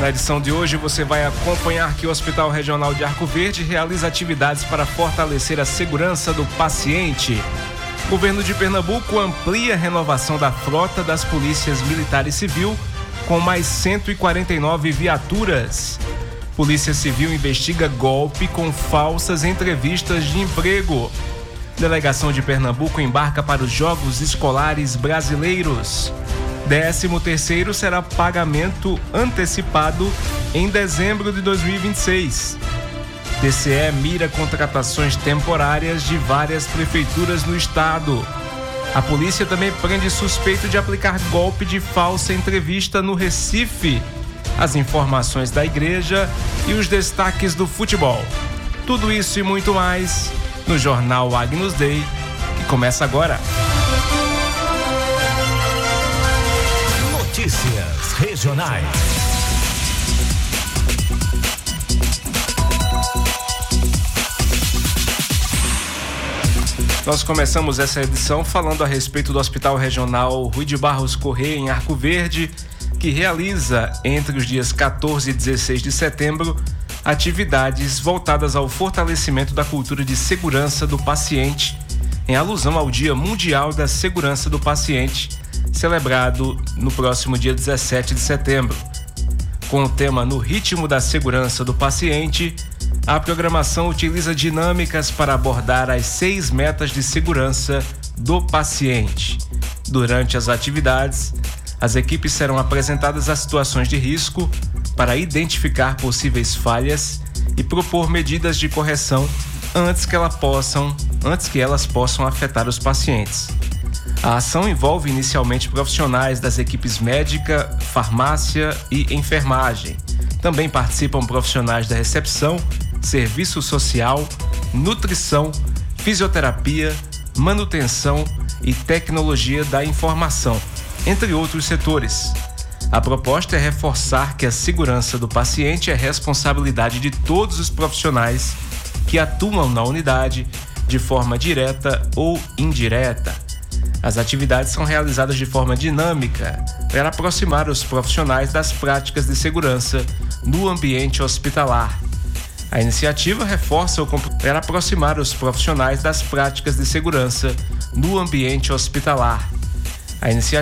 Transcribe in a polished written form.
Na edição de hoje você vai acompanhar que o Hospital Regional de Arco Verde realiza atividades para fortalecer a segurança do paciente. O governo de Pernambuco amplia a renovação da frota das polícias militar e civil com mais 149 viaturas. Polícia Civil investiga golpe com falsas entrevistas de emprego. Delegação de Pernambuco embarca para os Jogos Escolares Brasileiros. 13º será pagamento antecipado em dezembro de 2026. TCE mira contratações temporárias de várias prefeituras no estado. A polícia também prende suspeito de aplicar golpe de falsa entrevista no Recife. As informações da igreja e os destaques do futebol. Tudo isso e muito mais no Jornal Agnus Dei, que começa agora. Notícias regionais. Nós começamos essa edição falando a respeito do Hospital Regional Rui de Barros Corrêa, em Arco Verde, que realiza entre os dias 14 e 16 de setembro atividades voltadas ao fortalecimento da cultura de segurança do paciente, em alusão ao Dia Mundial da Segurança do Paciente, celebrado no próximo dia 17 de setembro. Com o tema No Ritmo da Segurança do Paciente, a programação utiliza dinâmicas para abordar as 6 metas de segurança do paciente. Durante as atividades, as equipes serão apresentadas a situações de risco para identificar possíveis falhas e propor medidas de correção antes que elas possam afetar os pacientes. A ação envolve inicialmente profissionais das equipes médica, farmácia e enfermagem. Também participam profissionais da recepção, serviço social, nutrição, fisioterapia, manutenção e tecnologia da informação, entre outros setores. A proposta é reforçar que a segurança do paciente é responsabilidade de todos os profissionais que atuam na unidade de forma direta ou indireta. As atividades são realizadas de forma dinâmica para aproximar os profissionais das práticas de segurança no ambiente hospitalar. A iniciativa reforça para aproximar os profissionais das práticas de segurança no ambiente hospitalar. A iniciativa